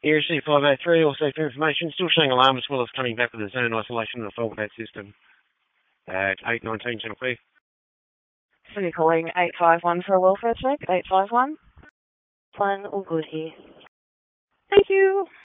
ERC 583, also for information, still showing alarm as well as coming back with a zone isolation of the fault that system at 819 Channel P. So you're calling 851 for a welfare check? 851? Fine, all good here. Thank you.